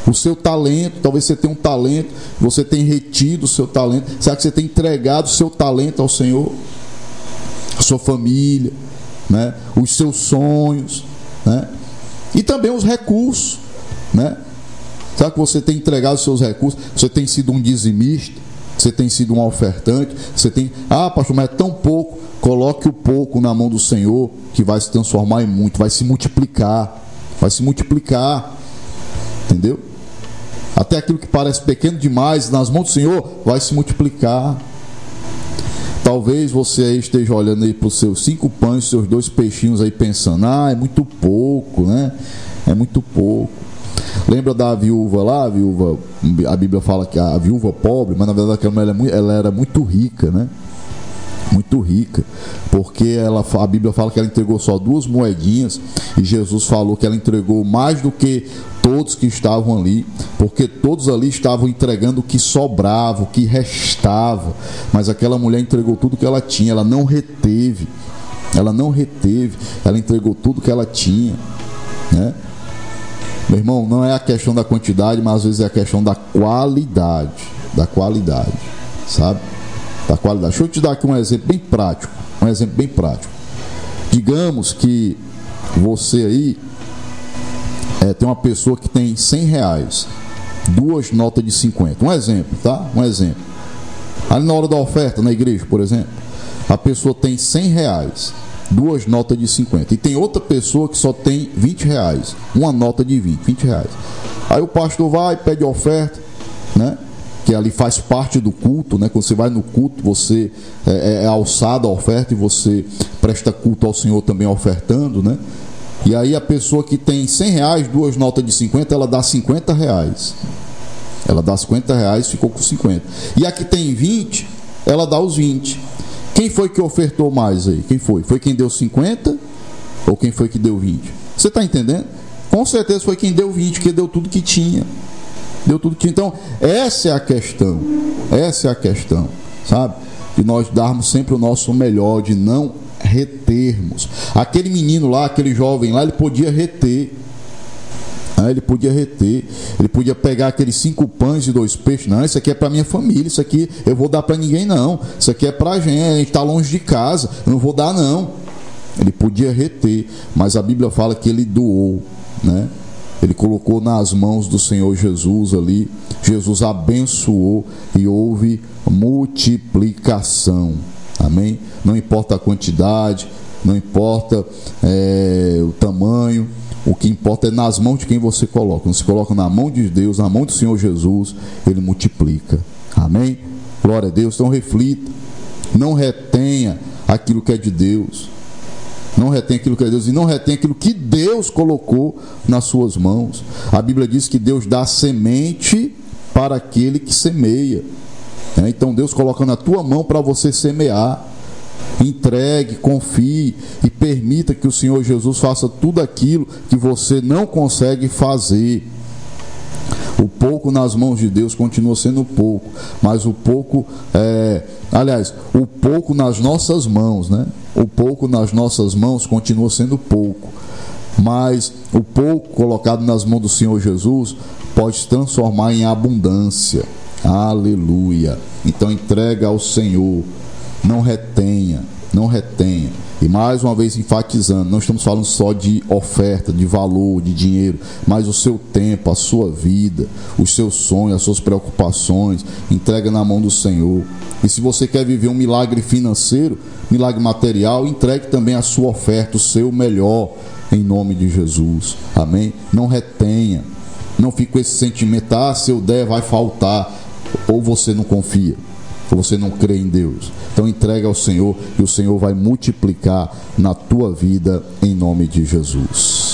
O seu talento, talvez você tenha um talento, você tem retido o seu talento. Será que você tem entregado o seu talento ao Senhor? A sua família, né? Os seus sonhos, né? E também os recursos, né? Será que você tem entregado os seus recursos? Você tem sido um dizimista? Você tem sido um ofertante? Você tem... Ah, pastor, mas é tão pouco. Coloque o pouco na mão do Senhor, que vai se transformar em muito, vai se multiplicar. Vai se multiplicar. Entendeu? Até aquilo que parece pequeno demais, nas mãos do Senhor, vai se multiplicar. Talvez você aí esteja olhando aí para os seus 5 pães, seus 2 peixinhos aí, pensando: ah, é muito pouco, né? É muito pouco. Lembra da viúva lá? A Bíblia fala que a viúva pobre, mas na verdade ela era muito rica, né? Muito rica, porque a Bíblia fala que ela entregou só 2 moedinhas, e Jesus falou que ela entregou mais do que todos que estavam ali, porque todos ali estavam entregando o que sobrava, o que restava, mas aquela mulher entregou tudo que ela tinha, ela não reteve, ela entregou tudo que ela tinha, né? Meu irmão, não é a questão da quantidade, mas às vezes é a questão da qualidade, sabe? Da qualidade. Deixa eu te dar aqui um exemplo bem prático. Digamos que você aí tem uma pessoa que tem R$100, 2 notas de 50. Um exemplo, tá? Ali na hora da oferta, na igreja, por exemplo, a pessoa tem R$100, 2 notas de 50. E tem outra pessoa que só tem R$20, uma nota de R$20. Aí o pastor vai e pede oferta, né? Que ali faz parte do culto, né? Quando você vai no culto, você é alçado a oferta e você presta culto ao Senhor também ofertando, né? E aí a pessoa que tem R$100, 2 notas de 50, ela dá R$50. Ela dá R$50, ficou com 50. E a que tem 20, ela dá os 20. Quem foi que ofertou mais aí? Quem foi? Foi quem deu 50 ou quem foi que deu 20? Você está entendendo? Com certeza foi quem deu 20, que deu tudo que tinha. Então, essa é a questão, sabe? De nós darmos sempre o nosso melhor, de não retermos. Aquele menino lá, aquele jovem lá, ele podia reter. Ele podia pegar aqueles 5 pães e 2 peixes. Não, isso aqui é para minha família, isso aqui eu vou dar para ninguém não. Isso aqui é para a gente está longe de casa, eu não vou dar não. Ele podia reter, mas a Bíblia fala que ele doou, né? Ele colocou nas mãos do Senhor Jesus ali. Jesus abençoou e houve multiplicação. Amém? Não importa a quantidade, não importa o tamanho. O que importa é nas mãos de quem você coloca. Quando você coloca na mão de Deus, na mão do Senhor Jesus, Ele multiplica. Amém? Glória a Deus. Então reflita. Não retenha aquilo que é de Deus. Não retém aquilo que é de Deus, e não retém aquilo que Deus colocou nas suas mãos. A Bíblia diz que Deus dá semente para aquele que semeia. Então Deus coloca na tua mão para você semear. Entregue, confie e permita que o Senhor Jesus faça tudo aquilo que você não consegue fazer. O pouco nas mãos de Deus continua sendo pouco, mas o pouco o pouco nas nossas mãos, né? O pouco nas nossas mãos continua sendo pouco, mas o pouco colocado nas mãos do Senhor Jesus pode se transformar em abundância. Aleluia! Então entrega ao Senhor, não retenha. E mais uma vez enfatizando, não estamos falando só de oferta, de valor, de dinheiro, mas o seu tempo, a sua vida, os seus sonhos, as suas preocupações, entrega na mão do Senhor. E se você quer viver um milagre financeiro, milagre material, entregue também a sua oferta, o seu melhor, em nome de Jesus. Amém? Não retenha, não fique com esse sentimento: se eu der vai faltar, ou você não confia, ou você não crê em Deus. Então entrega ao Senhor e o Senhor vai multiplicar na tua vida em nome de Jesus.